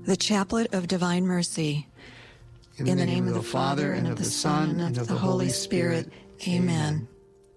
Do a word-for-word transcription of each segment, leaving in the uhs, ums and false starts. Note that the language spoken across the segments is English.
The Chaplet of Divine Mercy. In, In the, the name, name of the Father, and of the Son, and of the Holy Spirit. Amen.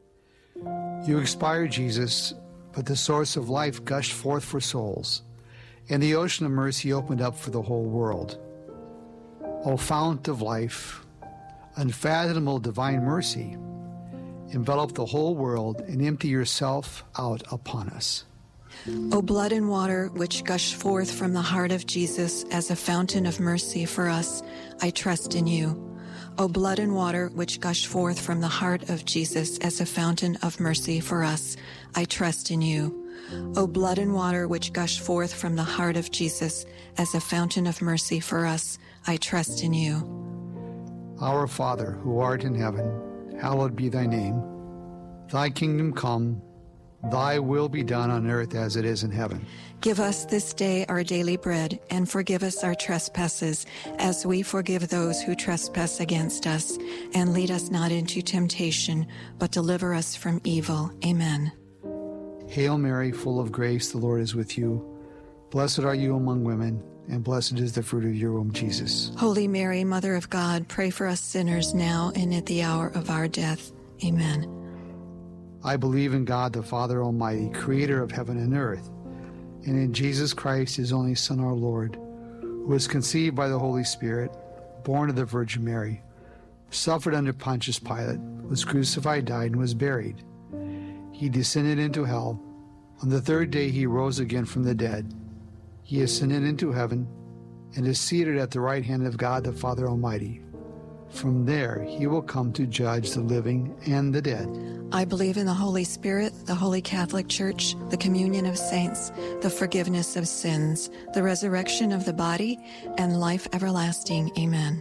You expired, Jesus, but the source of life gushed forth for souls, and the ocean of mercy opened up for the whole world. O fount of life, unfathomable divine mercy, envelop the whole world and empty yourself out upon us. O blood and water which gush forth from the heart of Jesus as a fountain of mercy for us, I trust in you. O blood and water which gush forth from the heart of Jesus as a fountain of mercy for us, I trust in you. O blood and water which gush forth from the heart of Jesus as a fountain of mercy for us, I trust in you. Our Father, who art in heaven, hallowed be thy name. Thy kingdom come, thy will be done on earth as it is in heaven. Give us this day our daily bread, and forgive us our trespasses, as we forgive those who trespass against us. And lead us not into temptation, but deliver us from evil. Amen. Hail Mary, full of grace, the Lord is with you. Blessed are you among women, and blessed is the fruit of your womb, Jesus. Holy Mary, Mother of God, pray for us sinners now and at the hour of our death. Amen. I believe in God, the Father Almighty, creator of heaven and earth, and in Jesus Christ, his only Son, our Lord, who was conceived by the Holy Spirit, born of the Virgin Mary, suffered under Pontius Pilate, was crucified, died, and was buried. He descended into hell. On the third day he rose again from the dead. He ascended into heaven and is seated at the right hand of God, the Father Almighty. From there he will come to judge the living and the dead. I believe in the Holy Spirit, the Holy Catholic Church, the communion of saints, the forgiveness of sins, the resurrection of the body, and life everlasting. Amen.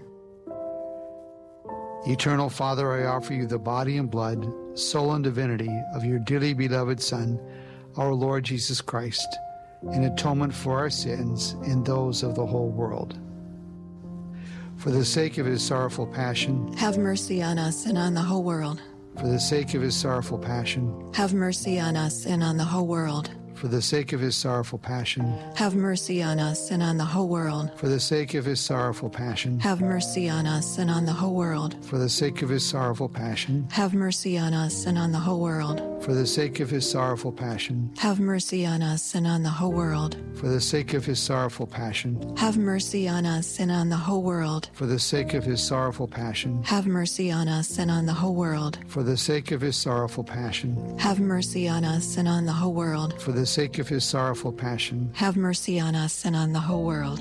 Eternal Father, I offer you the body and blood, soul and divinity of your dearly beloved Son, our Lord Jesus Christ, in atonement for our sins and those of the whole world. For the sake of his sorrowful passion, have mercy on us and on the whole world. For the sake of his sorrowful passion, have mercy on us and on the whole world. For the sake of his sorrowful passion, have mercy on us and on the whole world. For the sake of his sorrowful passion, have mercy on us and on the whole world. For the sake of his sorrowful passion, have mercy on us and on the whole world. For the sake of his sorrowful passion, have mercy on us and on the whole world. For the sake of his sorrowful passion, have mercy on us and on the whole world. For the sake of his sorrowful passion, have mercy on us and on the whole world. For the sake of his sorrowful passion, have mercy on us and on the whole world. For the sake of his sorrowful passion, have mercy on us and on the whole world.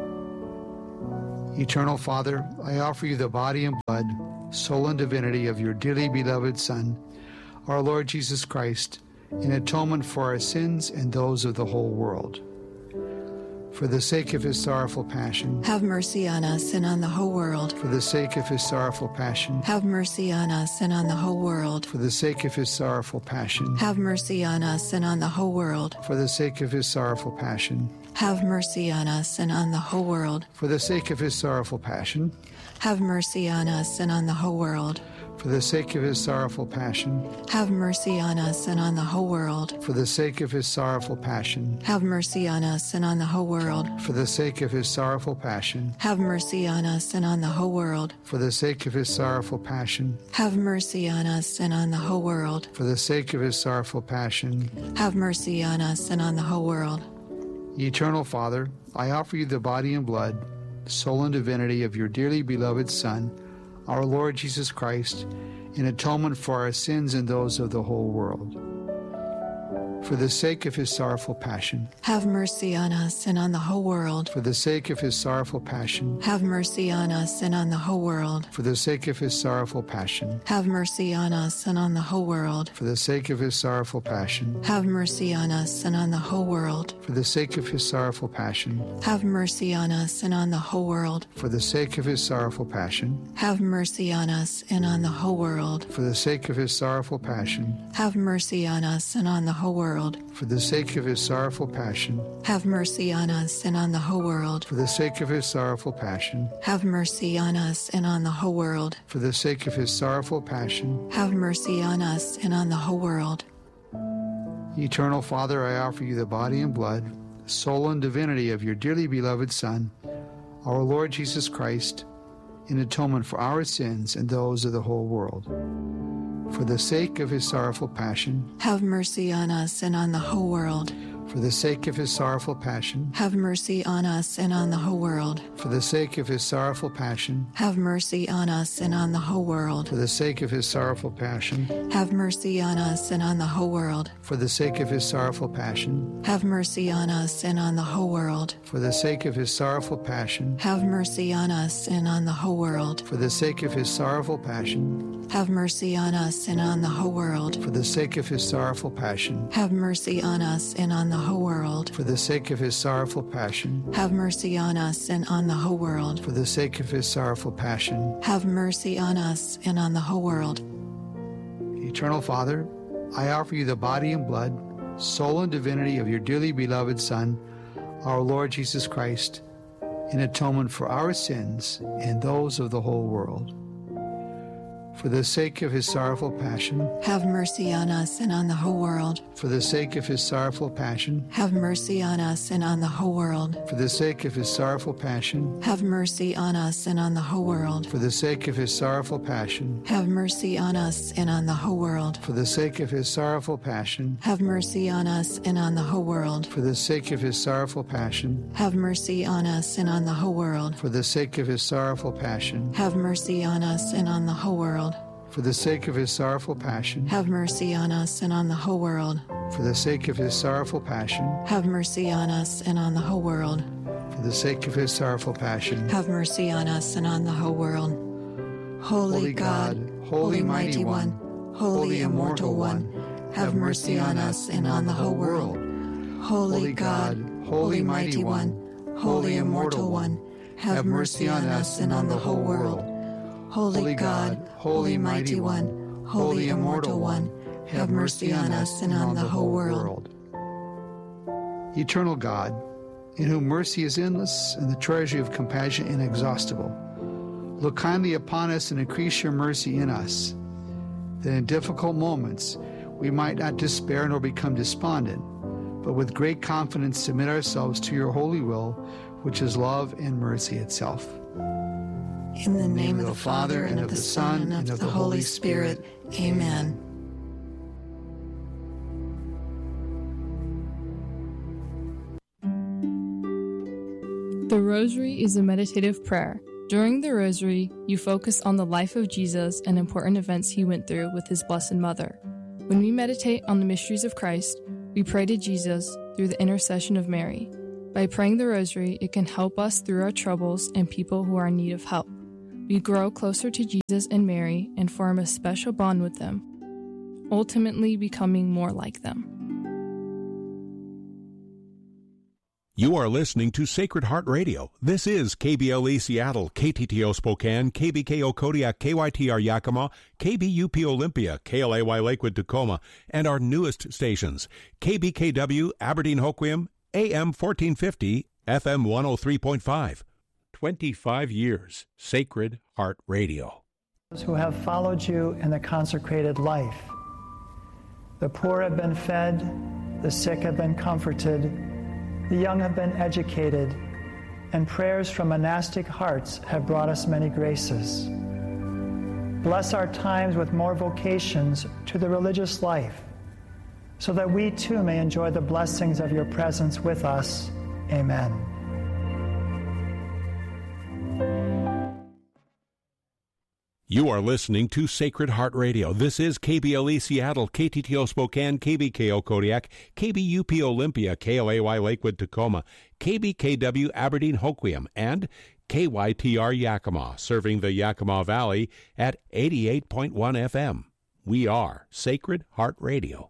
Eternal Father, I offer you the body and blood, soul and divinity of your dearly beloved Son, our Lord Jesus Christ, in atonement for our sins and those of the whole world. For the sake of his sorrowful passion, have mercy on us and on the whole world. For the sake of his sorrowful passion, have mercy on us and on the whole world. For the sake of his sorrowful passion, have mercy on us and on the whole world. For the sake of his sorrowful passion, have mercy on us and on the whole world. For the sake of his sorrowful passion, have mercy on us and on the whole world. For the sake of his sorrowful passion, have mercy on us and on the whole world. For the sake of his sorrowful passion, have mercy on us and on the whole world. For the sake of his sorrowful passion, have mercy on us and on the whole world. For the sake of his sorrowful passion, have mercy on us and on the whole world. For the sake of his sorrowful passion, have mercy on us and on the whole world. Eternal Father, I offer you the body and blood, soul and divinity of your dearly beloved Son, our Lord Jesus Christ, in atonement for our sins and those of the whole world. For the sake of his sorrowful passion, have mercy on us and on the whole world. For the sake of his sorrowful passion, have mercy on us and on the whole world. For the sake of his sorrowful passion, have mercy on us and on the whole world. For the sake of his sorrowful passion, have mercy on us and on the whole world. For the sake of his sorrowful passion, have mercy on us and on the whole world. For the sake of his sorrowful passion, have mercy on us and on the whole world. For the sake of his sorrowful passion, have mercy on us and on the whole world. For the sake of his sorrowful passion, have mercy on us and on the whole world. For the sake of his sorrowful passion, have mercy on us and on the whole world. For the sake of his sorrowful passion, have mercy on us and on the whole world. Eternal Father, I offer you the body and blood, soul, and divinity of your dearly beloved Son, our Lord Jesus Christ, in atonement for our sins and those of the whole world. For the sake of his sorrowful passion, have mercy on us and on the whole world. For the sake of his sorrowful passion, have mercy on us and on the whole world. For the sake of his sorrowful passion, have mercy on us and on the whole world. For the sake of his sorrowful passion, have mercy on us and on the whole world. For the sake of his sorrowful passion, have mercy on us and on the whole world. For the sake of his sorrowful passion, have mercy on us and on the whole world. For the sake of his sorrowful passion, have mercy on us and on the whole world. For the sake of his sorrowful passion, have mercy on us and on the whole world. For the sake of his sorrowful passion, have mercy on us and on the whole world. For the sake of his sorrowful passion, have mercy on us and on the whole world. Eternal Father, I offer you the body and blood, soul and divinity of your dearly beloved Son, our Lord Jesus Christ, in atonement for our sins and those of the whole world. For the sake of his sorrowful passion, have mercy on us and on the whole world. For the sake of his sorrowful passion, have mercy on us and on the whole world. For the sake of his sorrowful passion, have mercy on us and on the whole world. For the sake of his sorrowful passion, have mercy on us and on the whole world. For the sake of his sorrowful passion, have mercy on us and on the whole world. For the sake of his sorrowful passion, have mercy on us and on the whole world. For the sake of his sorrowful passion, have mercy on us and on the whole world. For the sake of his sorrowful passion, have mercy on us and on the whole world. For the sake of his sorrowful passion, have mercy on us and on the whole world. For the sake of his sorrowful passion, have mercy on us and on the whole world. Holy, Holy God, God, Holy Mighty One, Holy Immortal One, have mercy on us and on the whole world. Holy God, Holy Mighty One, Holy Immortal One, have mercy on us and on the whole world. Holy God, Holy Mighty One, Holy Immortal One, have mercy on us and on the whole world. Eternal God, in whom mercy is endless and the treasury of compassion inexhaustible, look kindly upon us and increase your mercy in us, that in difficult moments we might not despair nor become despondent, but with great confidence submit ourselves to your holy will, which is love and mercy itself. In the name of the Father, and of the Son, and of the Holy Spirit. Amen. The Rosary is a meditative prayer. During the Rosary, you focus on the life of Jesus and important events he went through with his Blessed Mother. When we meditate on the mysteries of Christ, we pray to Jesus through the intercession of Mary. By praying the Rosary, it can help us through our troubles and people who are in need of help. We grow closer to Jesus and Mary and form a special bond with them, ultimately becoming more like them. You are listening to Sacred Heart Radio. This is K B L E Seattle, K T T O Spokane, K B K O Kodiak, K Y T R Yakima, K B U P Olympia, K L A Y Lakewood Tacoma, and our newest stations, K B K W Aberdeen Hoquiam, A M fourteen fifty, F M one oh three point five. twenty-five years, Sacred Heart Radio. Those who have followed you in the consecrated life. The poor have been fed, the sick have been comforted, the young have been educated, and prayers from monastic hearts have brought us many graces. Bless our times with more vocations to the religious life, so that we too may enjoy the blessings of your presence with us. Amen. You are listening to Sacred Heart Radio. This is K B L E Seattle, K T T O Spokane, K B K O Kodiak, K B U P Olympia, K L A Y Lakewood Tacoma, K B K W Aberdeen Hoquiam, and K Y T R Yakima, serving the Yakima Valley at eighty-eight point one F M. We are Sacred Heart Radio.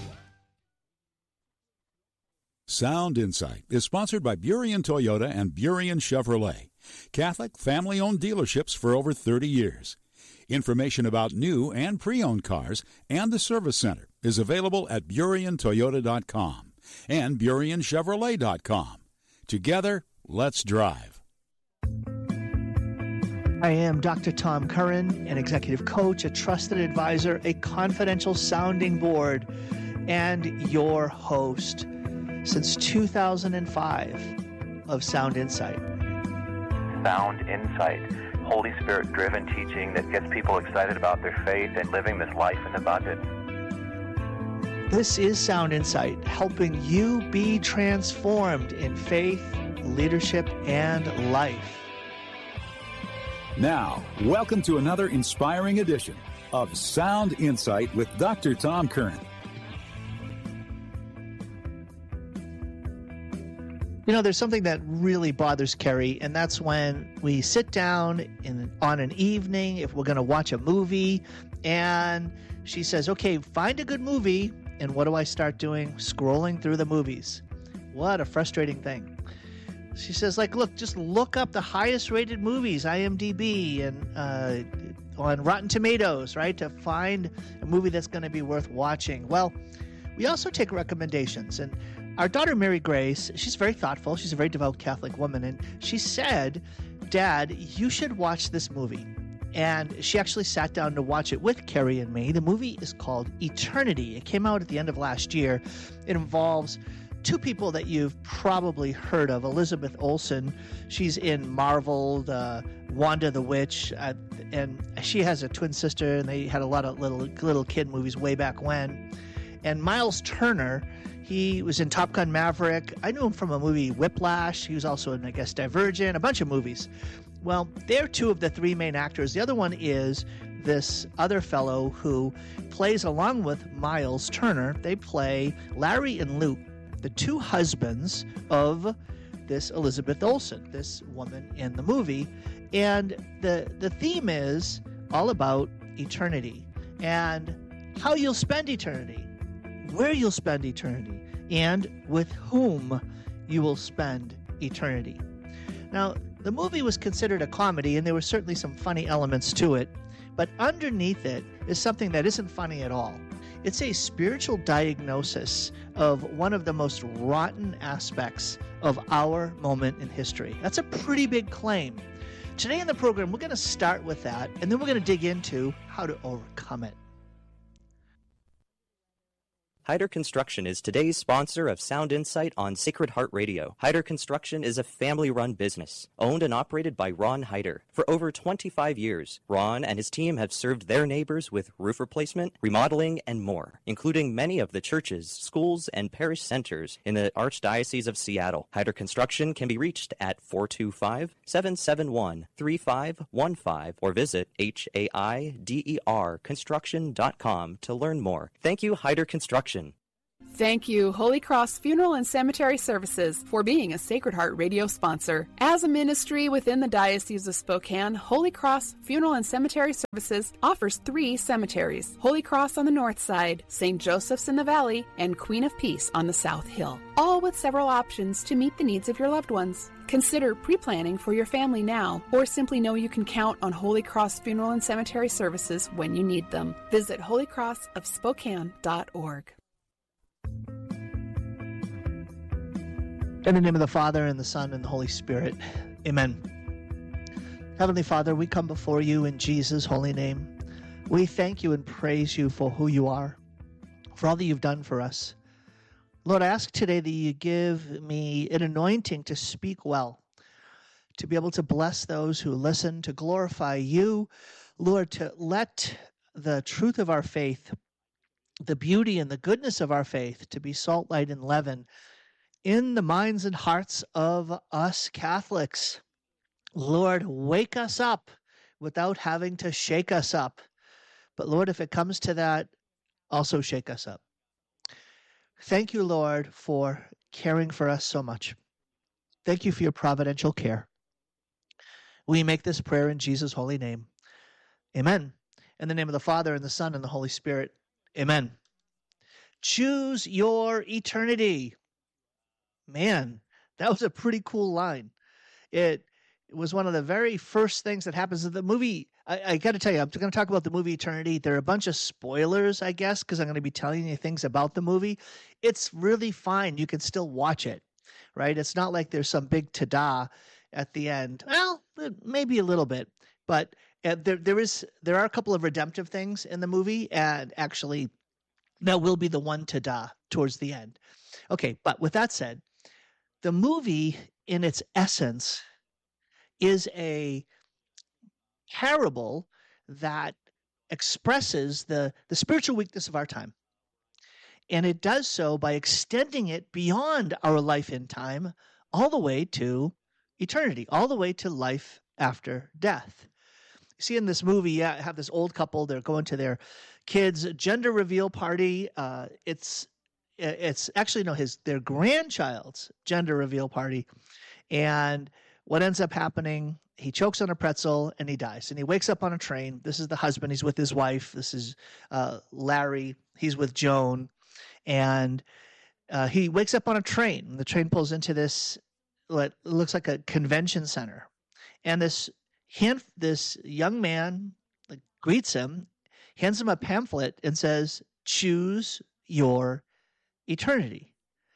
Sound Insight is sponsored by Burien Toyota and Burien Chevrolet, Catholic family-owned dealerships for over thirty years. Information about new and pre-owned cars and the service center is available at burien toyota dot com and burien chevrolet dot com. Together, let's drive. I am Doctor Tom Curran, an executive coach, a trusted advisor, a confidential sounding board, and your host. since two thousand five of Sound Insight. Sound Insight, Holy Spirit-driven teaching that gets people excited about their faith and living this life in abundance. This is Sound Insight, helping you be transformed in faith, leadership, and life. Now, welcome to another inspiring edition of Sound Insight with Doctor Tom Curran. You know, there's something that really bothers Carrie, and that's when we sit down in, on an evening, if we're going to watch a movie, and she says, okay, find a good movie, and what do I start doing? Scrolling through the movies. What a frustrating thing. She says, like, look, just look up the highest rated movies, I M D B, and uh, on Rotten Tomatoes, right, to find a movie that's going to be worth watching. Well, we also take recommendations, and our daughter Mary Grace, she's very thoughtful. She's a very devout Catholic woman, and she said, Dad, you should watch this movie. And she actually sat down to watch it with Carrie and me. The movie is called Eternity. It came out at the end of last year. It involves two people that you've probably heard of. Elizabeth Olsen, she's in Marvel, uh, Wanda the Witch, uh, and she has a twin sister, and they had a lot of little little kid movies way back when. And Miles Turner, he was in Top Gun Maverick. I knew him from a movie Whiplash. He was also in, I guess, Divergent, a bunch of movies. Well, they're two of the three main actors. The other one is this other fellow who plays along with Miles Turner. They play Larry and Luke, the two husbands of this Elizabeth Olsen, this woman in the movie. And the the theme is all about eternity and how you'll spend eternity, where you'll spend eternity, and with whom you will spend eternity. Now, the movie was considered a comedy, and there were certainly some funny elements to it, but underneath it is something that isn't funny at all. It's a spiritual diagnosis of one of the most rotten aspects of our moment in history. That's a pretty big claim. Today in the program, we're going to start with that, and then we're going to dig into how to overcome it. Hyder Construction is today's sponsor of Sound Insight on Sacred Heart Radio. Hyder Construction is a family-run business, owned and operated by Ron Hyder. For over twenty-five years, Ron and his team have served their neighbors with roof replacement, remodeling, and more, including many of the churches, schools, and parish centers in the Archdiocese of Seattle. Hyder Construction can be reached at four two five, seven seven one, three five one five or visit H A I D E R construction dot com to learn more. Thank you, Hyder Construction. Thank you, Holy Cross Funeral and Cemetery Services, for being a Sacred Heart Radio sponsor. As a ministry within the Diocese of Spokane, Holy Cross Funeral and Cemetery Services offers three cemeteries: Holy Cross on the north side, Saint Joseph's in the valley, and Queen of Peace on the south hill, all with several options to meet the needs of your loved ones. Consider pre-planning for your family now, or simply know you can count on Holy Cross Funeral and Cemetery Services when you need them. Visit holy cross of spokane dot org. In the name of the Father, and the Son, and the Holy Spirit. Amen. Heavenly Father, we come before you in Jesus' holy name. We thank you and praise you for who you are, for all that you've done for us. Lord, I ask today that you give me an anointing to speak well, to be able to bless those who listen, to glorify you. Lord, to let the truth of our faith, the beauty and the goodness of our faith, to be salt, light, and leaven in the minds and hearts of us Catholics. Lord, wake us up without having to shake us up. But Lord, if it comes to that, also shake us up. Thank you, Lord, for caring for us so much. Thank you for your providential care. We make this prayer in Jesus' holy name. Amen. In the name of the Father, and the Son, and the Holy Spirit. Amen. Choose your eternity. Man, that was a pretty cool line. It, it was one of the very first things that happens in the movie. I, I got to tell you, I'm going to talk about the movie Eternity. There are a bunch of spoilers, I guess, because I'm going to be telling you things about the movie. It's really fine. You can still watch it, right? It's not like there's some big ta-da at the end. Well, maybe a little bit, but uh, there there is there are a couple of redemptive things in the movie, and actually that will be the one ta-da towards the end. Okay, but with that said, the movie in its essence is a parable that expresses the, the spiritual weakness of our time. And it does so by extending it beyond our life in time all the way to eternity, all the way to life after death. You see in this movie, you have this old couple, they're going to their kids' gender reveal party. Uh, it's it's actually, no, his their grandchild's gender reveal party. And what ends up happening, he chokes on a pretzel and he dies. And he wakes up on a train. This is the husband. He's with his wife. This is uh, Larry. He's with Joan. And uh, he wakes up on a train. The train pulls into this, what looks like a convention center. And this hand, this young man like, greets him, hands him a pamphlet, and says, "Choose your eternity."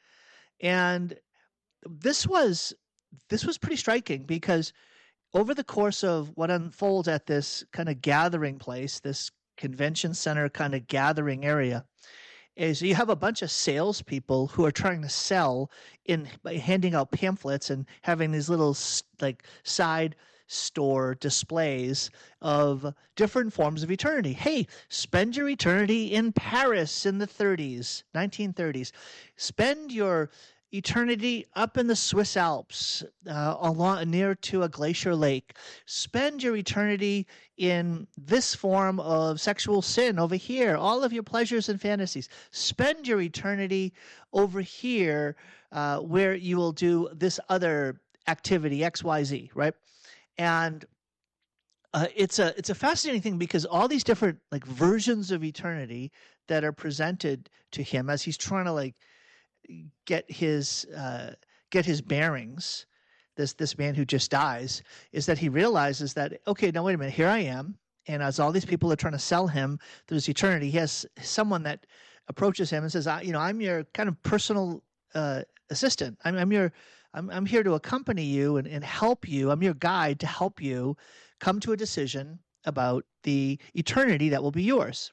And this was this was pretty striking, because over the course of what unfolds at this kind of gathering place, this convention center kind of gathering area, is you have a bunch of salespeople who are trying to sell in by handing out pamphlets and having these little like side store displays of different forms of eternity. Hey, spend your eternity in Paris in the thirties, nineteen thirties. Spend your eternity up in the Swiss Alps, uh, along near to a glacier lake. Spend your eternity in this form of sexual sin over here. All of your pleasures and fantasies. Spend your eternity over here, uh, where you will do this other activity, X Y Z, right? And uh, it's a it's a fascinating thing, because all these different like versions of eternity that are presented to him as he's trying to like get his uh, get his bearings, this this man who just dies, is that he realizes that, okay, now wait a minute, here I am, and as all these people are trying to sell him this eternity, he has someone that approaches him and says, I, you know, I'm your kind of personal uh, assistant. I'm, I'm your I'm, I'm here to accompany you and, and help you. I'm your guide to help you come to a decision about the eternity that will be yours.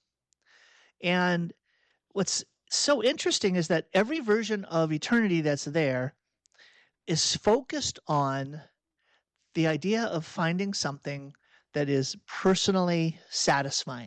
And what's so interesting is that every version of eternity that's there is focused on the idea of finding something that is personally satisfying.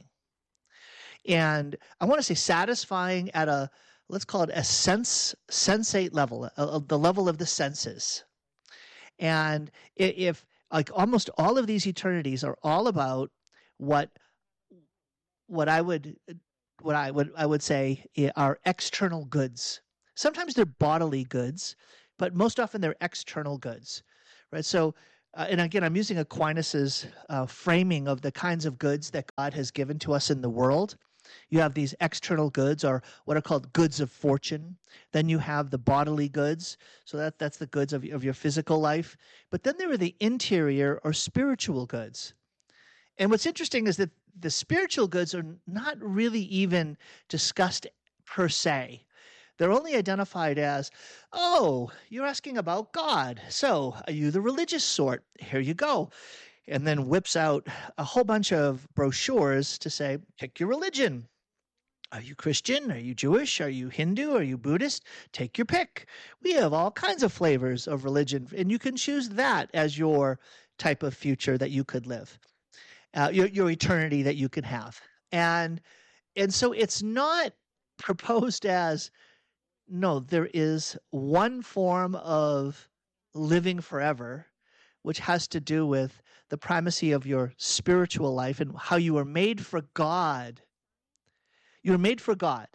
And I want to say satisfying at a, let's call it a sense, sensate level, uh, the level of the senses. And if like almost all of these eternities are all about what, what I would, what I would, I would say are external goods. Sometimes they're bodily goods, but most often they're external goods, right? So, uh, and again, I'm using Aquinas's uh, framing of the kinds of goods that God has given to us in the world. You have these external goods, or what are called goods of fortune. Then you have the bodily goods. So that, that's the goods of, of your physical life. But then there are the interior or spiritual goods. And what's interesting is that the spiritual goods are not really even discussed per se. They're only identified as, oh, you're asking about God. So are you the religious sort? Here you go. And then whips out a whole bunch of brochures to say, pick your religion. Are you Christian? Are you Jewish? Are you Hindu? Are you Buddhist? Take your pick. We have all kinds of flavors of religion, and you can choose that as your type of future that you could live, uh, your, your eternity that you can have. And, and so it's not proposed as, no, there is one form of living forever, which has to do with the primacy of your spiritual life and how you are made for God. You're made for God.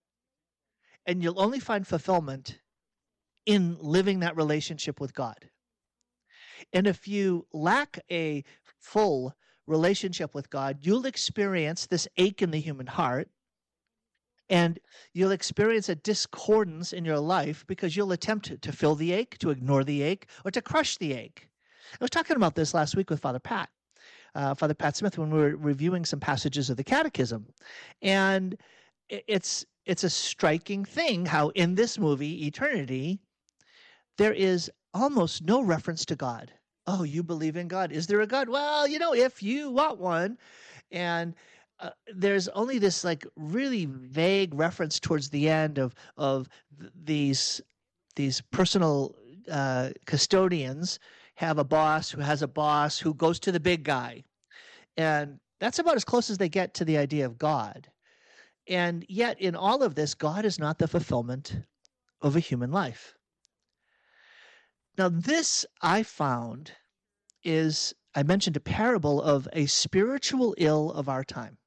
And you'll only find fulfillment in living that relationship with God. And if you lack a full relationship with God, you'll experience this ache in the human heart, and you'll experience a discordance in your life because you'll attempt to fill the ache, to ignore the ache, or to crush the ache. I was talking about this last week with Father Pat, uh, Father Pat Smith, when we were reviewing some passages of the Catechism. And it's it's a striking thing how in this movie, Eternity, there is almost no reference to God. Oh, you believe in God. Is there a God? Well, you know, if you want one. And uh, there's only this like really vague reference towards the end of of th- these these personal uh, custodians have a boss who has a boss who goes to the big guy, and that's about as close as they get to the idea of God. And yet, in all of this, God is not the fulfillment of a human life. Now, this I found is, I mentioned a parable of a spiritual ill of our time.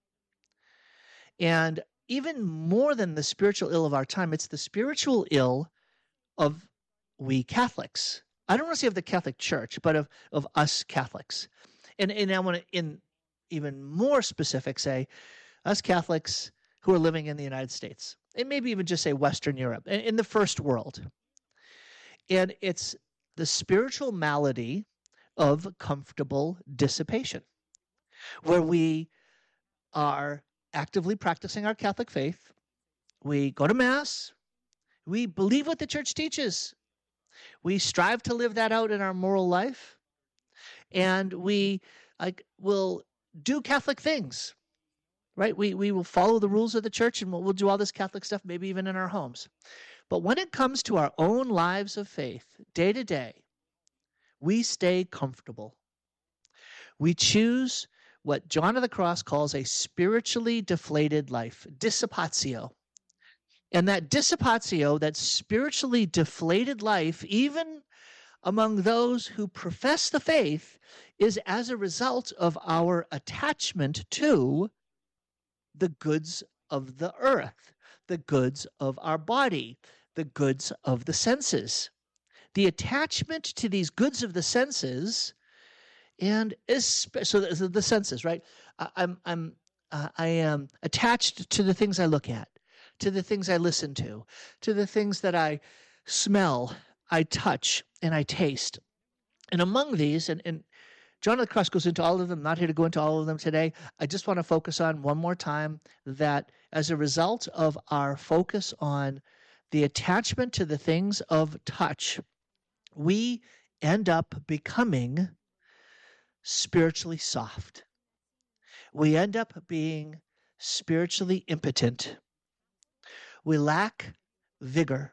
And even more than the spiritual ill of our time, it's the spiritual ill of we Catholics. I don't want to say of the Catholic Church, but of, of us Catholics. And, and I want to, in even more specific, say us Catholics who are living in the United States, and maybe even just say Western Europe, in, in the first world. And it's the spiritual malady of comfortable dissipation, where we are actively practicing our Catholic faith. We go to Mass. We believe what the Church teaches. We strive to live that out in our moral life. And we like will do Catholic things, right? We, we will follow the rules of the Church, and we'll, we'll do all this Catholic stuff, maybe even in our homes. But when it comes to our own lives of faith, day to day, we stay comfortable. We choose what John of the Cross calls a spiritually deflated life, dissipatio. And that dissipatio, that spiritually deflated life, even among those who profess the faith, is as a result of our attachment to the goods of the earth, the goods of our body, the goods of the senses. The attachment to these goods of the senses, and especially, so the, the senses, right? I, I'm, I'm, uh, I am attached to the things I look at, to the things I listen to, to the things that I smell, I touch, and I taste. And among these, and, and John of the Cross goes into all of them, not here to go into all of them today. I just want to focus on one more time that as a result of our focus on the attachment to the things of touch, we end up becoming spiritually soft. We end up being spiritually impotent. We lack vigor.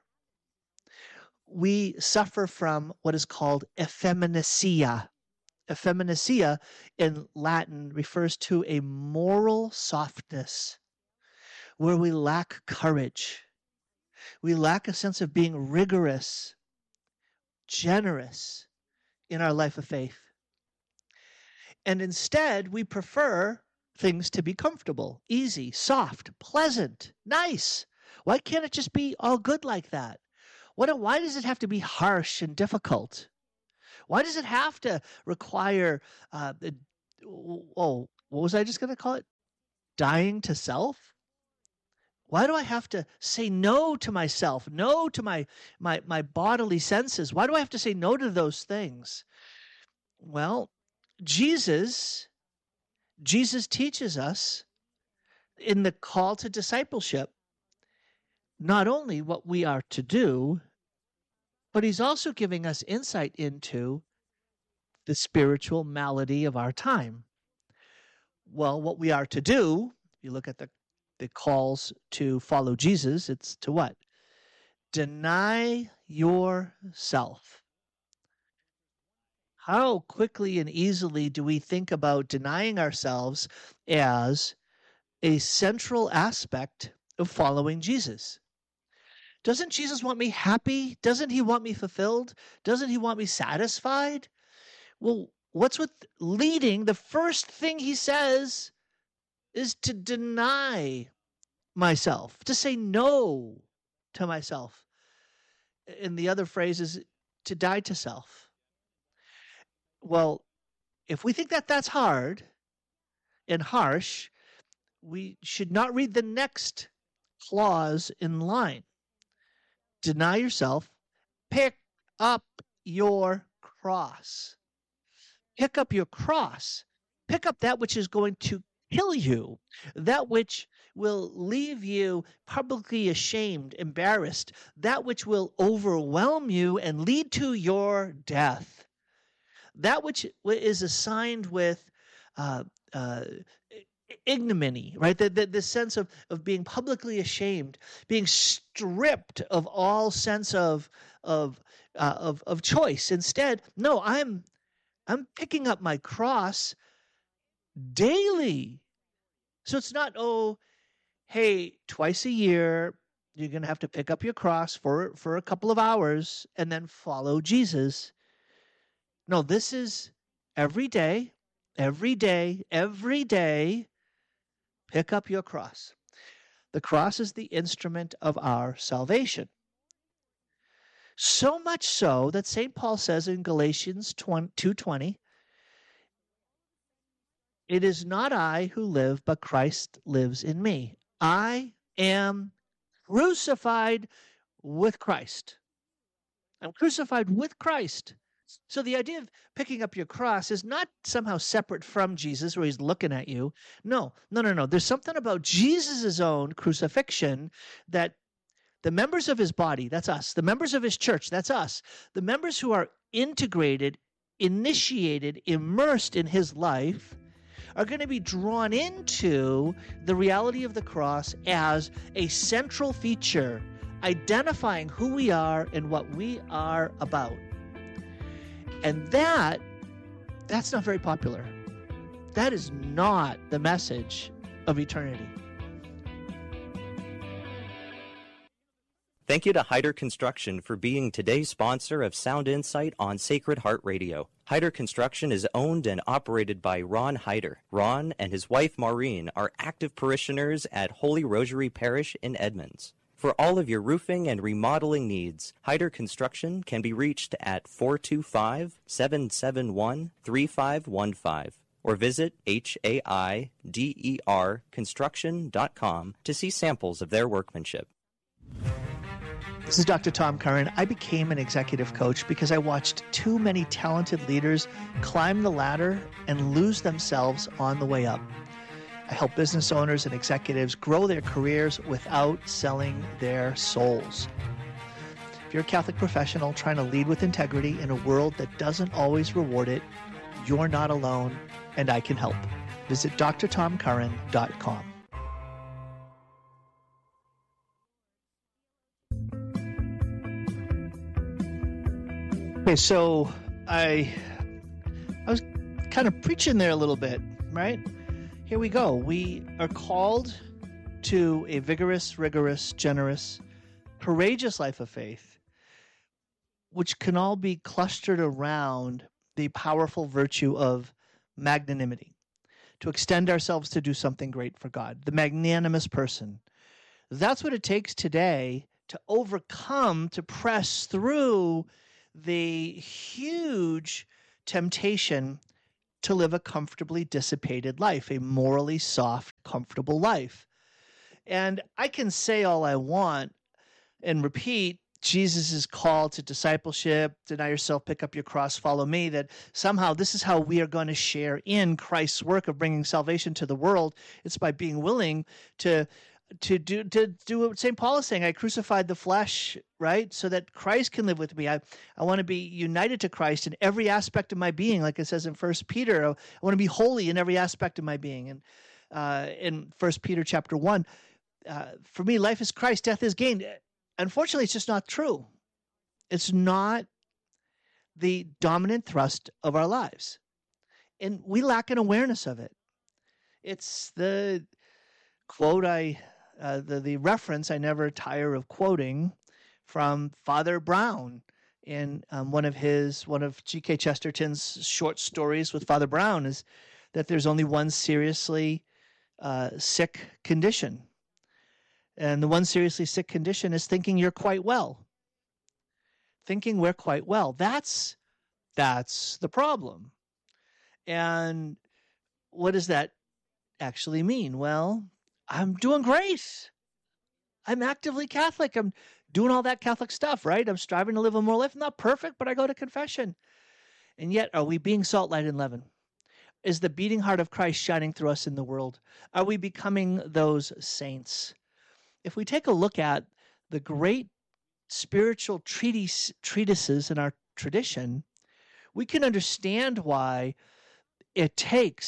We suffer from what is called effeminacia. Effeminacia in Latin refers to a moral softness where we lack courage. We lack a sense of being rigorous, generous in our life of faith. And instead, we prefer things to be comfortable, easy, soft, pleasant, nice. Why can't it just be all good like that? What, why does it have to be harsh and difficult? Why does it have to require, uh, oh, what was I just going to call it? Dying to self? Why do I have to say no to myself, no to my, my, my bodily senses? Why do I have to say no to those things? Well, Jesus, Jesus teaches us in the call to discipleship not only what we are to do, but he's also giving us insight into the spiritual malady of our time. Well, what we are to do, if you look at the the calls to follow Jesus, it's to what? Deny yourself. How quickly and easily do we think about denying ourselves as a central aspect of following Jesus? Doesn't Jesus want me happy? Doesn't he want me fulfilled? Doesn't he want me satisfied? Well, what's with leading? The first thing he says is to deny myself, to say no to myself. And the other phrase is to die to self. Well, if we think that that's hard and harsh, we should not read the next clause in line. Deny yourself, pick up your cross. Pick up your cross. Pick up that which is going to kill you, that which will leave you publicly ashamed, embarrassed, that which will overwhelm you and lead to your death, that which is assigned with uh, uh, ignominy, right? The, the, the sense of, of being publicly ashamed, being stripped of all sense of of uh, of of choice. Instead, no, I'm I'm picking up my cross daily. So it's not, oh, hey, twice a year you're going to have to pick up your cross for for a couple of hours and then follow Jesus. No, this is every day, every day, every day. Pick up your cross. The cross is the instrument of our salvation. So much so that Saint Paul says in Galatians two twenty, it is not I who live, but Christ lives in me. I am crucified with Christ. I'm crucified with Christ. So the idea of picking up your cross is not somehow separate from Jesus where he's looking at you. No, no, no, no. There's something about Jesus' own crucifixion that the members of his body, that's us. The members of his church, that's us. The members who are integrated, initiated, immersed in his life are going to be drawn into the reality of the cross as a central feature, identifying who we are and what we are about. And that, that's not very popular. That is not the message of eternity. Thank you to Hyder Construction for being today's sponsor of Sound Insight on Sacred Heart Radio. Hyder Construction is owned and operated by Ron Hyder. Ron and his wife Maureen are active parishioners at Holy Rosary Parish in Edmonds. For all of your roofing and remodeling needs, Hyder Construction can be reached at four two five, seven seven one, three five one five or visit H A I D E R construction dot com to see samples of their workmanship. This is Doctor Tom Curran. I became an executive coach because I watched too many talented leaders climb the ladder and lose themselves on the way up. I help business owners and executives grow their careers without selling their souls. If you're a Catholic professional trying to lead with integrity in a world that doesn't always reward it, you're not alone, and I can help. Visit D R tom curran dot com. Okay, so I, I was kind of preaching there a little bit, right? Here we go. We are called to a vigorous, rigorous, generous, courageous life of faith, which can all be clustered around the powerful virtue of magnanimity, to extend ourselves to do something great for God, the magnanimous person. That's what it takes today to overcome, to press through the huge temptation to live a comfortably dissipated life, a morally soft, comfortable life. And I can say all I want and repeat Jesus' call to discipleship, deny yourself, pick up your cross, follow me, that somehow this is how we are going to share in Christ's work of bringing salvation to the world. It's by being willing to to do to do what Saint Paul is saying. I crucified the flesh, right, so that Christ can live with me. I, I want to be united to Christ in every aspect of my being, like it says in First Peter. I, I want to be holy in every aspect of my being. And uh, in First Peter chapter one, uh, for me, life is Christ, death is gain. Unfortunately, it's just not true. It's not the dominant thrust of our lives. And we lack an awareness of it. It's the quote I... Uh, the, the reference I never tire of quoting from Father Brown in um, one of his one of G K Chesterton's short stories with Father Brown is that there's only one seriously uh, sick condition. And the one seriously sick condition is thinking you're quite well. Thinking we're quite well. That's that's the problem. And what does that actually mean? Well, I'm doing great. I'm actively Catholic. I'm doing all that Catholic stuff, right? I'm striving to live a moral life. I'm not perfect, but I go to confession. And yet, are we being salt, light, and leaven? Is the beating heart of Christ shining through us in the world? Are we becoming those saints? If we take a look at the great spiritual treatise, treatises in our tradition, we can understand why it takes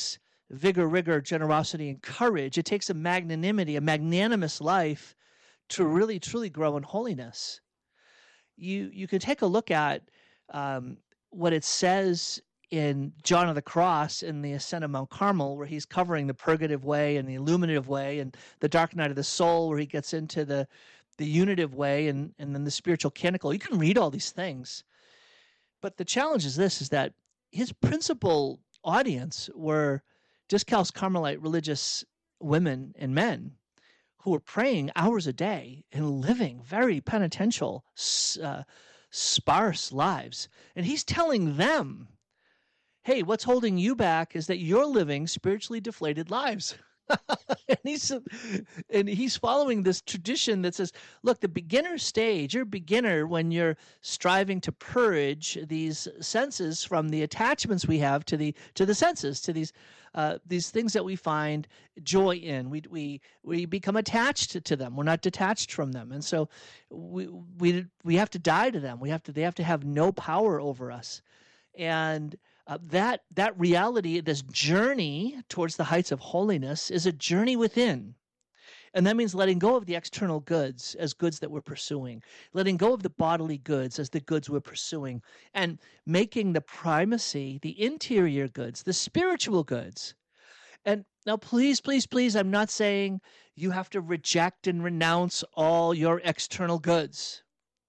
vigor, rigor, generosity, and courage. It takes a magnanimity, a magnanimous life to really, truly grow in holiness. You you can take a look at um, what it says in John of the Cross in the Ascent of Mount Carmel, where he's covering the purgative way and the illuminative way and the dark night of the soul, where he gets into the, the unitive way and, and then the spiritual canticle. You can read all these things. But the challenge is this, is that his principal audience were Discalced Carmelite religious women and men who were praying hours a day and living very penitential, uh, sparse lives. And he's telling them, hey, what's holding you back is that you're living spiritually deflated lives. and he's and he's following this tradition that says, look, the beginner stage, you're a beginner when you're striving to purge these senses from the attachments we have to the to the senses, to these uh, these things that we find joy in. We we we become attached to them. We're not detached from them, and so we we we have to die to them. We have to they have to have no power over us, and Uh, that that reality, this journey towards the heights of holiness, is a journey within. And that means letting go of the external goods as goods that we're pursuing, letting go of the bodily goods as the goods we're pursuing, and making the primacy the interior goods, the spiritual goods. And now, please, please, please, I'm not saying you have to reject and renounce all your external goods.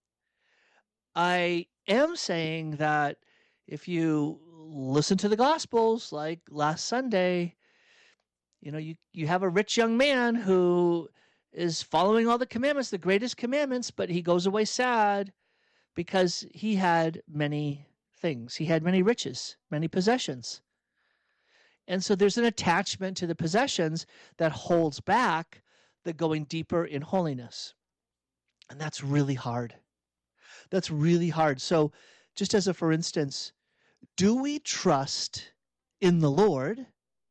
I am saying that if you listen to the Gospels, like last Sunday, you know, you, you have a rich young man who is following all the commandments, the greatest commandments, but he goes away sad because he had many things. He had many riches, many possessions. And so there's an attachment to the possessions that holds back the going deeper in holiness. And that's really hard. That's really hard. So just as a for instance, do we trust in the Lord,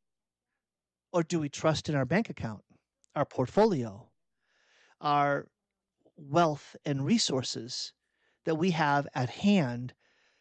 or do we trust in our bank account, our portfolio, our wealth and resources that we have at hand?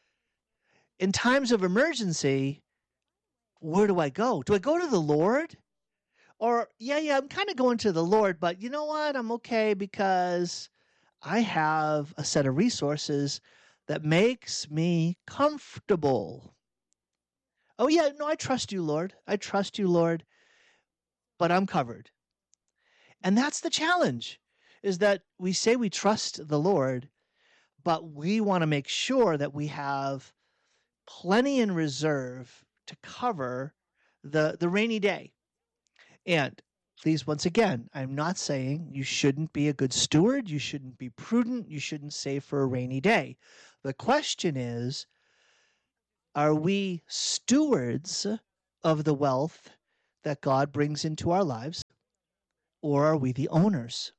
In times of emergency, where do I go? Do I go to the Lord? Or, yeah, yeah, I'm kind of going to the Lord, but you know what? I'm okay because I have a set of resources that makes me comfortable. Oh, yeah, no, I trust you, Lord. I trust you, Lord, but I'm covered. And that's the challenge, is that we say we trust the Lord, but we want to make sure that we have plenty in reserve to cover the, the rainy day. And please, once again, I'm not saying you shouldn't be a good steward, you shouldn't be prudent, you shouldn't save for a rainy day. The question is, are we stewards of the wealth that God brings into our lives, or are we the owners?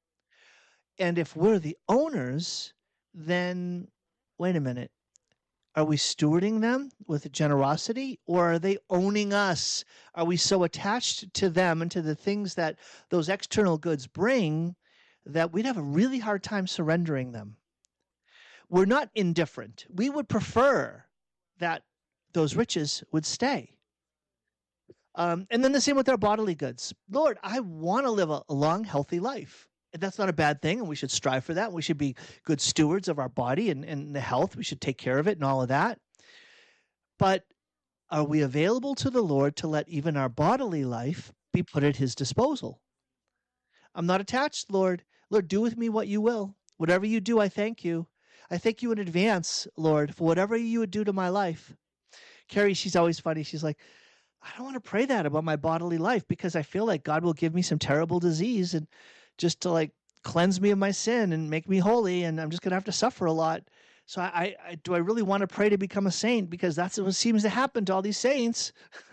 And if we're the owners, then wait a minute. Are we stewarding them with generosity, or are they owning us? Are we so attached to them and to the things that those external goods bring that we'd have a really hard time surrendering them? We're not indifferent. We would prefer that those riches would stay. Um, and then the same with our bodily goods. Lord, I want to live a, a long, healthy life. And that's not a bad thing, and we should strive for that. We should be good stewards of our body and, and the health. We should take care of it and all of that. But are we available to the Lord to let even our bodily life be put at his disposal? I'm not attached, Lord. Lord, do with me what you will. Whatever you do, I thank you. I thank you in advance, Lord, for whatever you would do to my life. Carrie, she's always funny. She's like, I don't want to pray that about my bodily life because I feel like God will give me some terrible disease and just to like cleanse me of my sin and make me holy, and I'm just going to have to suffer a lot. So I, I do I really want to pray to become a saint, because that's what seems to happen to all these saints.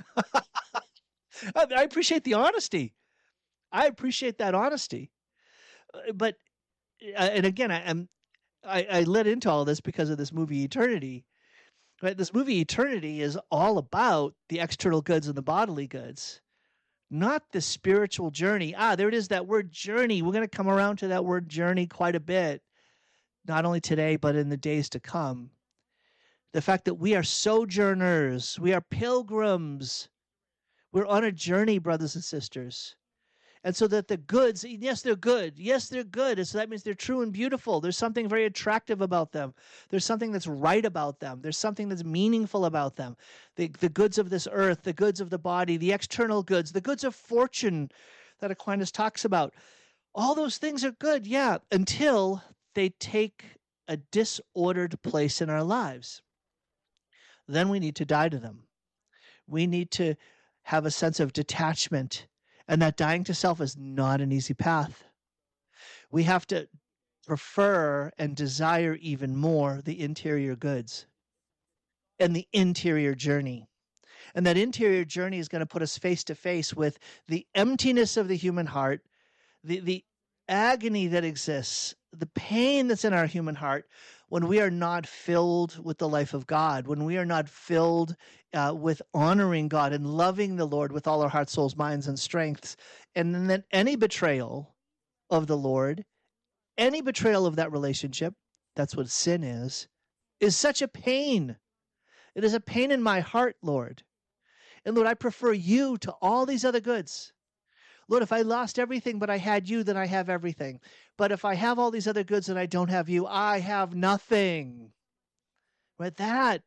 I appreciate the honesty. I appreciate that honesty. But, and again, I, I'm, I, I led into all this because of this movie Eternity. Right? This movie Eternity is all about the external goods and the bodily goods, not the spiritual journey. Ah, there it is, that word journey. We're going to come around to that word journey quite a bit, not only today, but in the days to come. The fact that we are sojourners, we are pilgrims. We're on a journey, brothers and sisters. And so that the goods, yes, they're good. Yes, they're good. And so that means they're true and beautiful. There's something very attractive about them. There's something that's right about them. There's something that's meaningful about them. The, the goods of this earth, the goods of the body, the external goods, the goods of fortune that Aquinas talks about. All those things are good, yeah, until they take a disordered place in our lives. Then we need to die to them. We need to have a sense of detachment. And that dying to self is not an easy path. We have to prefer and desire even more the interior goods and the interior journey. And that interior journey is going to put us face to face with the emptiness of the human heart, the, the agony that exists, the pain that's in our human heart when we are not filled with the life of God, when we are not filled uh, with honoring God and loving the Lord with all our hearts, souls, minds, and strengths. And then any betrayal of the Lord, any betrayal of that relationship, that's what sin is, is such a pain. It is a pain in my heart, Lord. And Lord, I prefer you to all these other goods. Lord, if I lost everything but I had you, then I have everything. But if I have all these other goods and I don't have you, I have nothing. But that,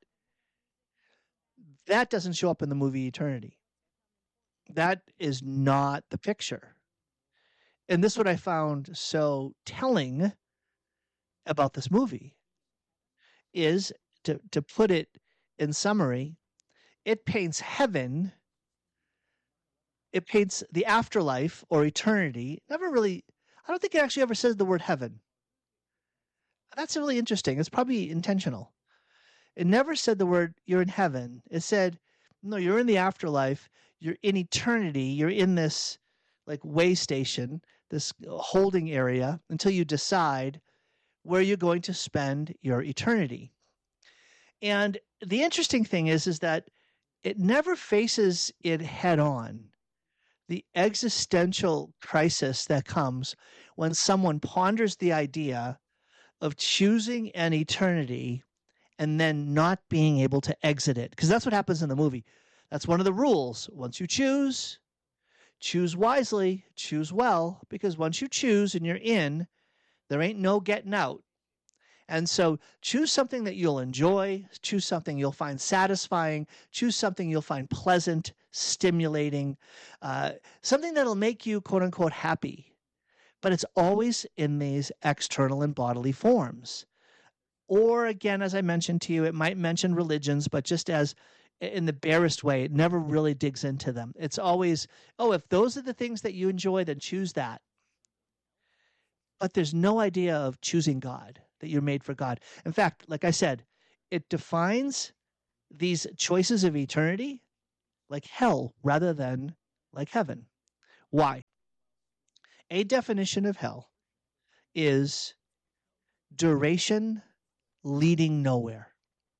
that doesn't show up in the movie Eternity. That is not the picture. And this is what I found so telling about this movie is, to, to put it in summary, it paints heaven, it paints the afterlife or eternity. Never really, I don't think it actually ever says the word heaven. That's really interesting. It's probably intentional. It never said the word you're in heaven. It said, no, you're in the afterlife. You're in eternity. You're in this like way station, this holding area until you decide where you're going to spend your eternity. And the interesting thing is, is that it never faces it head on. The existential crisis that comes when someone ponders the idea of choosing an eternity and then not being able to exit it. Because that's what happens in the movie. That's one of the rules. Once you choose, choose wisely, choose well, because once you choose and you're in, there ain't no getting out. And so choose something that you'll enjoy, choose something you'll find satisfying, choose something you'll find pleasant, stimulating, uh, something that'll make you, quote unquote, happy. But it's always in these external and bodily forms. Or again, as I mentioned to you, it might mention religions, but just as in the barest way, it never really digs into them. It's always, oh, if those are the things that you enjoy, then choose that. But there's no idea of choosing God, that you're made for God. In fact, like I said, it defines these choices of eternity like hell rather than like heaven. Why? A definition of hell is duration leading nowhere.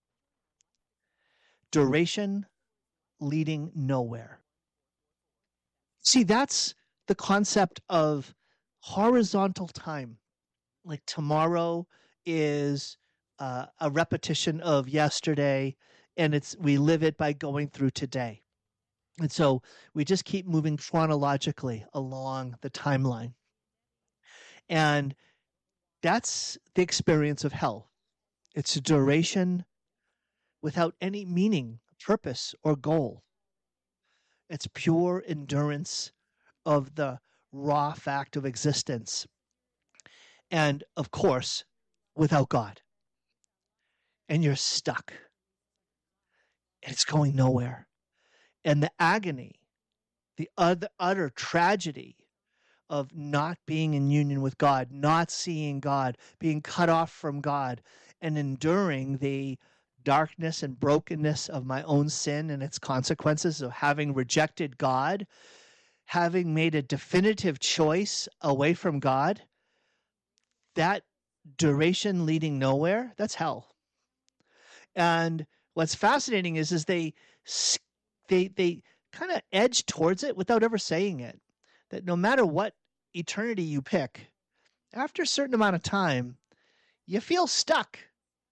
Duration leading nowhere. See, that's the concept of horizontal time. Like tomorrow is uh, a repetition of yesterday, and it's we live it by going through today. And so we just keep moving chronologically along the timeline. And that's the experience of hell. It's a duration without any meaning, purpose, or goal. It's pure endurance of the raw fact of existence. And, of course, without God. And you're stuck. And it's going nowhere. And the agony, the utter, utter tragedy of not being in union with God, not seeing God, being cut off from God, and enduring the darkness and brokenness of my own sin and its consequences of having rejected God, having made a definitive choice away from God, that duration leading nowhere, that's hell. And what's fascinating is, is they they they kind of edge towards it without ever saying it. That no matter what eternity you pick, after a certain amount of time, you feel stuck.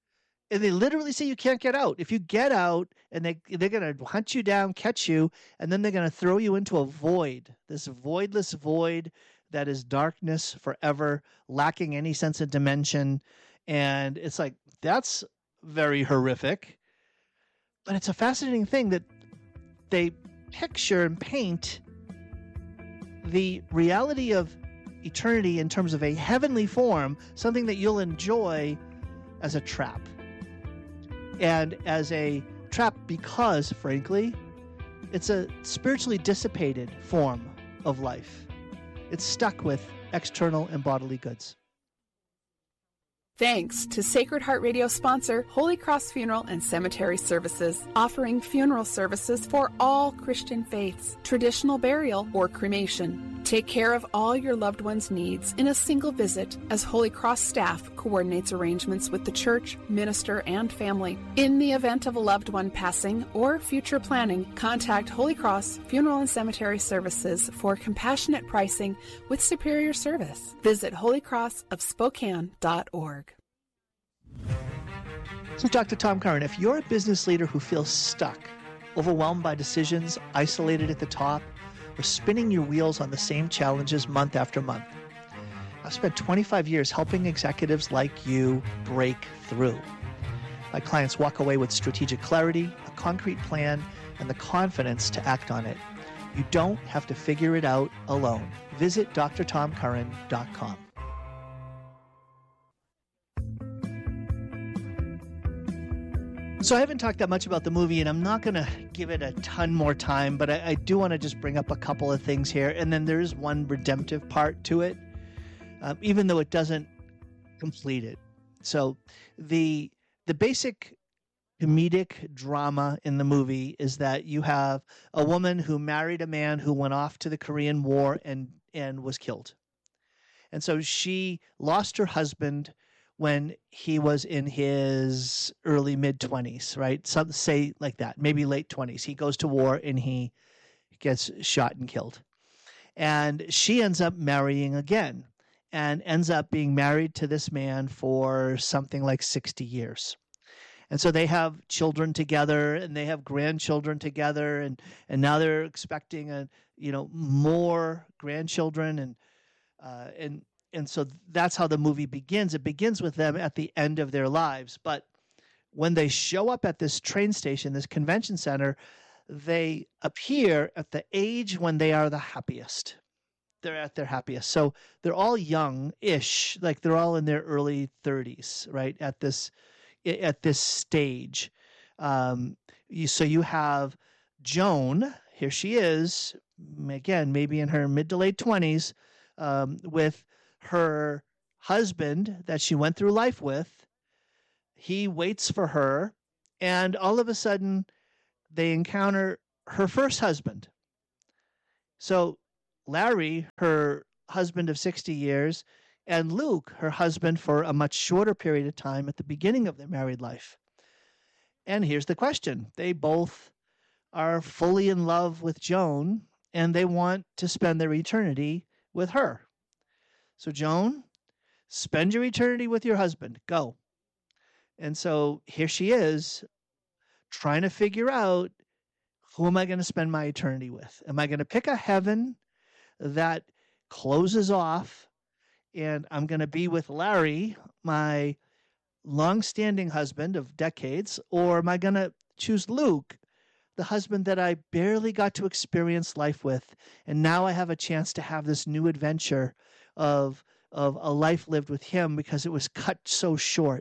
And they literally say you can't get out. If you get out, and they, they're going to hunt you down, catch you, and then they're going to throw you into a void, this voidless void that is darkness forever, lacking any sense of dimension. And it's like, that's very horrific. But it's a fascinating thing that they picture and paint the reality of eternity in terms of a heavenly form, something that you'll enjoy as a trap. And as a trap because, frankly, it's a spiritually dissipated form of life. It's stuck with external and bodily goods. Thanks to Sacred Heart Radio sponsor Holy Cross Funeral and Cemetery Services, offering funeral services for all Christian faiths, traditional burial or cremation. Take care of all your loved ones' needs in a single visit as Holy Cross staff coordinates arrangements with the church, minister, and family. In the event of a loved one passing or future planning, contact Holy Cross Funeral and Cemetery Services for compassionate pricing with superior service. Visit holy cross of spokane dot org. So, Doctor Tom Curran, if you're a business leader who feels stuck, overwhelmed by decisions, isolated at the top, or spinning your wheels on the same challenges month after month, I've spent twenty-five years helping executives like you break through. My clients walk away with strategic clarity, a concrete plan, and the confidence to act on it. You don't have to figure it out alone. Visit d r tom curran dot com. So I haven't talked that much about the movie, and I'm not going to give it a ton more time, but I, I do want to just bring up a couple of things here. And then there is one redemptive part to it, um, even though it doesn't complete it. So the the basic comedic drama in the movie is that you have a woman who married a man who went off to the Korean War and, and was killed. And so she lost her husband when he was in his early mid-twenties, right? Some say like that, maybe late twenties. He goes to war and he gets shot and killed. And she ends up marrying again and ends up being married to this man for something like sixty years. And so they have children together and they have grandchildren together, and, and now they're expecting a, you know, more grandchildren, and uh, and And so that's how the movie begins. It begins with them at the end of their lives. But when they show up at this train station, this convention center, they appear at the age when they are the happiest. They're at their happiest. So they're all young-ish, like they're all in their early thirties, right, at this at this stage. Um, you, so you have Joan, here she is, again, maybe in her mid to late twenties, um, with her husband that she went through life with. He waits for her, and all of a sudden they encounter her first husband. So Larry, her husband of sixty years, and Luke, her husband for a much shorter period of time at the beginning of their married life. And here's the question. They both are fully in love with Joan, and they want to spend their eternity with her. So, Joan, spend your eternity with your husband. Go. And so here she is trying to figure out, who am I going to spend my eternity with? Am I going to pick a heaven that closes off, and I'm going to be with Larry, my long-standing husband of decades, or am I going to choose Luke, the husband that I barely got to experience life with, and now I have a chance to have this new adventure of of a life lived with him because it was cut so short.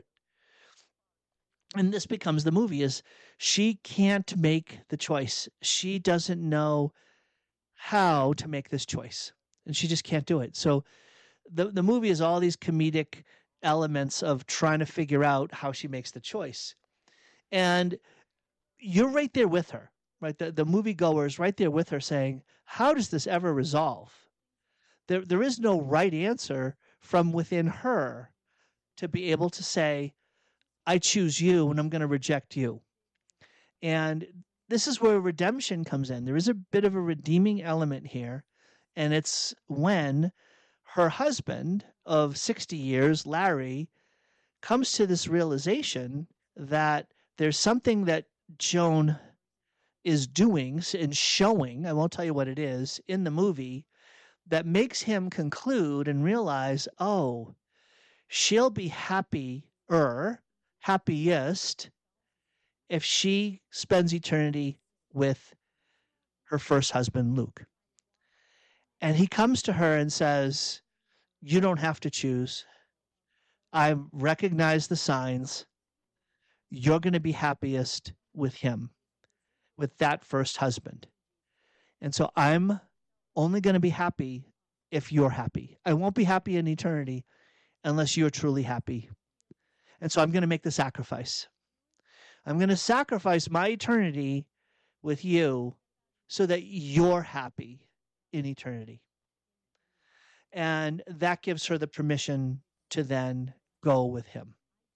And this becomes the movie, is she can't make the choice. She doesn't know how to make this choice, and she just can't do it. So the the movie is all these comedic elements of trying to figure out how she makes the choice. And you're right there with her, right? The, the moviegoer is right there with her saying, how does this ever resolve? There, there is no right answer from within her to be able to say, I choose you and I'm going to reject you. And this is where redemption comes in. There is a bit of a redeeming element here. And it's when her husband of sixty years, Larry, comes to this realization that there's something that Joan is doing and showing, I won't tell you what it is, in the movie that makes him conclude and realize, oh, she'll be happier, happiest, if she spends eternity with her first husband, Luke. And he comes to her and says, you don't have to choose. I recognize the signs. You're going to be happiest with him, with that first husband. And so I'm only going to be happy if you're happy. I won't be happy in eternity unless you're truly happy. And so I'm going to make the sacrifice. I'm going to sacrifice my eternity with you so that you're happy in eternity. And that gives her the permission to then go with him.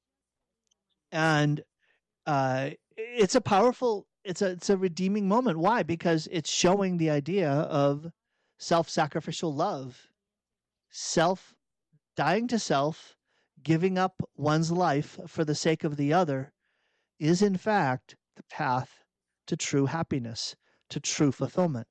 And uh, it's a powerful, it's a, it's a redeeming moment. Why? Because it's showing the idea of self-sacrificial love, self, dying to self, giving up one's life for the sake of the other is in fact the path to true happiness, to true fulfillment.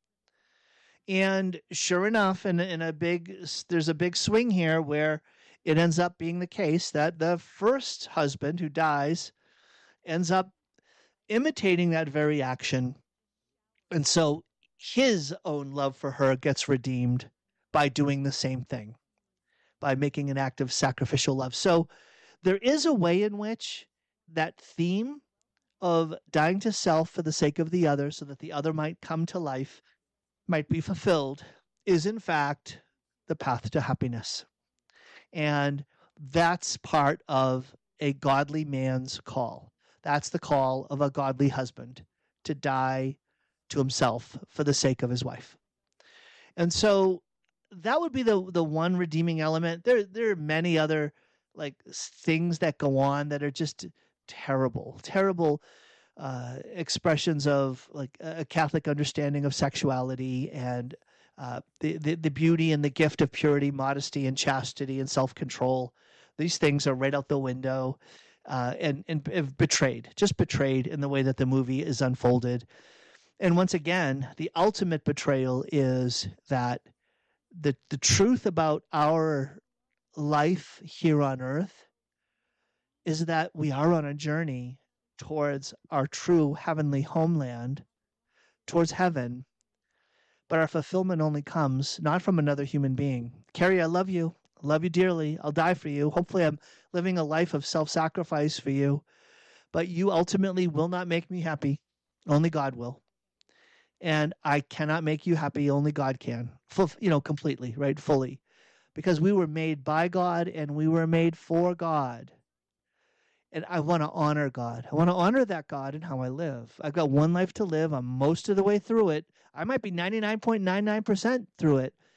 And sure enough, in, in a big, there's a big swing here where it ends up being the case that the first husband who dies ends up imitating that very action. And so his own love for her gets redeemed by doing the same thing, by making an act of sacrificial love. So there is a way in which that theme of dying to self for the sake of the other so that the other might come to life, might be fulfilled, is in fact the path to happiness. And that's part of a godly man's call. That's the call of a godly husband, to die to himself for the sake of his wife. And so that would be the the one redeeming element. There, there are many other like things that go on that are just terrible, terrible uh, expressions of like a Catholic understanding of sexuality and uh, the, the the beauty and the gift of purity, modesty, and chastity and self-control. These things are right out the window, uh, and and betrayed, just betrayed in the way that the movie is unfolded. And once again, the ultimate betrayal is that the the truth about our life here on earth is that we are on a journey towards our true heavenly homeland, towards heaven, but our fulfillment only comes not from another human being. Carrie, I love you. I love you dearly. I'll die for you. Hopefully I'm living a life of self-sacrifice for you, but you ultimately will not make me happy. Only God will. And I cannot make you happy. Only God can, Full, you know, completely, right? Fully. Because we were made by God and we were made for God. And I want to honor God. I want to honor that God in how I live. I've got one life to live. I'm most of the way through it. I might be ninety-nine point nine nine percent through it.